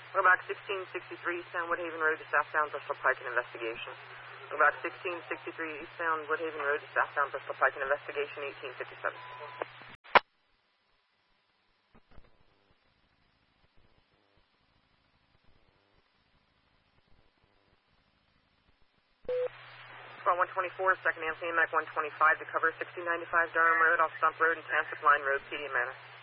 About 1663 Eastbound Woodhaven Road to southbound Bristol Pike and investigation. About 1663 Eastbound Woodhaven Road to southbound Bristol Pike and investigation, 1857. About 124, second Anthony Mac 125 to cover 1695 Durham Road off Stump Road and Tansic Line Road, PD Manor.